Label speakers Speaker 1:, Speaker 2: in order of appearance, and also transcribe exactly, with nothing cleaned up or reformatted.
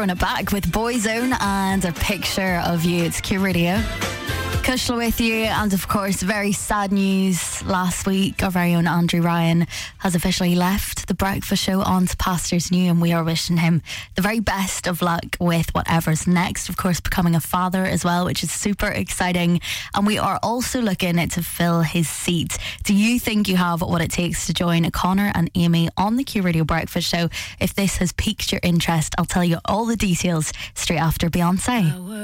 Speaker 1: throwing it back with Boyzone and A Picture of You. It's Q Radio. Kushla with you, and of course, very sad news last week. Our very own Andrew Ryan has officially left the breakfast show on to Pastors New, and we are wishing him the very best of luck with whatever's next. Of course, becoming a father as well, which is super exciting. And we are also looking to fill his seat. Do you think you have what it takes to join Connor and Amy on the Q Radio Breakfast Show? If this has piqued your interest, I'll tell you all the details straight after Beyonce.